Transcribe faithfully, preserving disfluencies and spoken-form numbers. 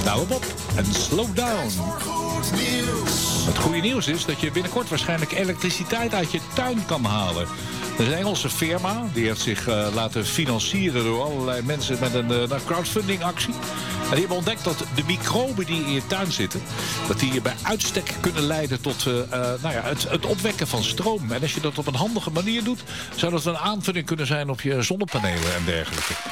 Nou op en slow down. Het goede nieuws is dat je binnenkort waarschijnlijk elektriciteit uit je tuin kan halen. Er is een Engelse firma, die heeft zich uh, laten financieren door allerlei mensen met een uh, crowdfunding actie. En die hebben ontdekt dat de microben die in je tuin zitten, dat die je bij uitstek kunnen leiden tot uh, uh, nou ja, het, het opwekken van stroom. En als je dat op een handige manier doet, zou dat een aanvulling kunnen zijn op je zonnepanelen en dergelijke.